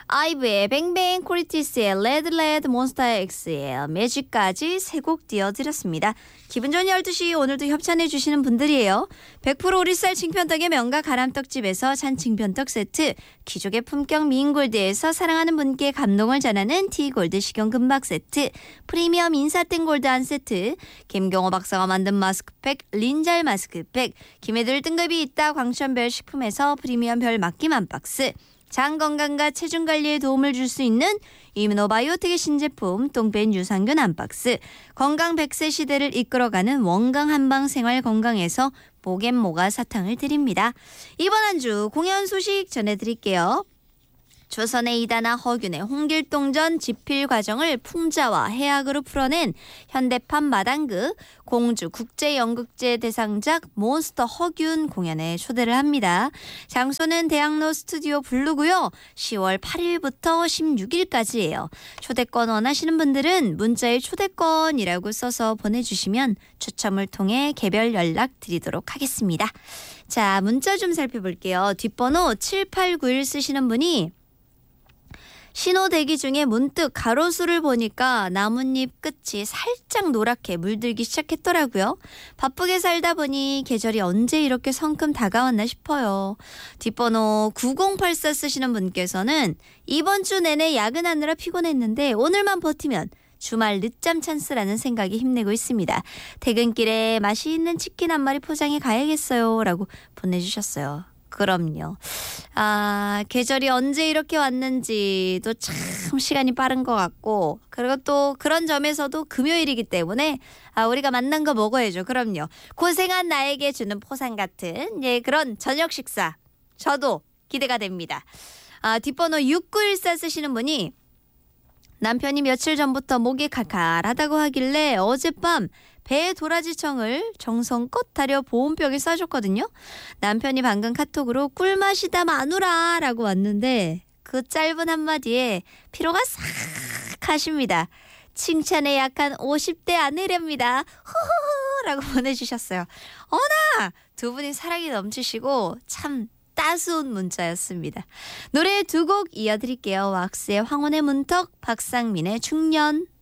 아이브의 뱅뱅, 코리티스의 레드, 몬스타의 X의 매직까지 세 곡 띄워드렸습니다. 기분 좋은 12시 오늘도 협찬해 주시는 분들이에요. 100% 오리쌀 칭편떡의 명가 가람떡집에서 찬칭편떡 세트, 귀족의 품격 미인골드에서 사랑하는 분께 감동을 전하는 티골드 식용금박 세트, 프리미엄 인사땡 골드 한 세트, 김경호 박사가 만든 마스크팩 린잘 마스크팩, 김해들 등급이 있다 광천별 식품에서 프리미엄 별 맡김 한 박스, 장 건강과 체중 관리에 도움을 줄 수 있는 이뮤노바이오틱의 신제품 똥벤 유산균 한 박스, 건강 100세 시대를 이끌어가는 원강 한방 생활 건강에서 목앤모가 사탕을 드립니다. 이번 한 주 공연 소식 전해드릴게요. 조선의 이다나 허균의 홍길동전 집필 과정을 풍자와 해악으로 풀어낸 현대판 마당극 공주 국제연극제 대상작 몬스터 허균 공연에 초대를 합니다. 장소는 대학로 스튜디오 블루고요. 10월 8일부터 16일까지예요. 초대권 원하시는 분들은 문자에 초대권이라고 써서 보내주시면 추첨을 통해 개별 연락 드리도록 하겠습니다. 자, 문자 좀 살펴볼게요. 뒷번호 7891 쓰시는 분이 신호 대기 중에 문득 가로수를 보니까 나뭇잎 끝이 살짝 노랗게 물들기 시작했더라고요. 바쁘게 살다 보니 계절이 언제 이렇게 성큼 다가왔나 싶어요. 뒷번호 9084 쓰시는 분께서는 이번 주 내내 야근하느라 피곤했는데 오늘만 버티면 주말 늦잠 찬스라는 생각이 힘내고 있습니다. 퇴근길에 맛있는 치킨 한 마리 포장해 가야겠어요. 라고 보내주셨어요. 그럼요. 계절이 언제 이렇게 왔는지도 참 시간이 빠른 것 같고, 그리고 또 그런 점에서도 금요일이기 때문에 우리가 만난 거 먹어야죠. 그럼요. 고생한 나에게 주는 포상 같은 그런 저녁 식사 저도 기대가 됩니다. 뒷번호 6914 쓰시는 분이 남편이 며칠 전부터 목이 칼칼하다고 하길래 어젯밤 배 도라지청을 정성껏 타려 보온병에 싸줬거든요. 남편이 방금 카톡으로 꿀맛이다 마누라 라고 왔는데 그 짧은 한마디에 피로가 싹 가십니다. 칭찬에 약한 50대 아내랍니다. 호호호 라고 보내주셨어요. 어나 두 분이 사랑이 넘치시고 참 따스운 문자였습니다. 노래 두 곡 이어드릴게요. 왁스의 황혼의 문턱, 박상민의 중년.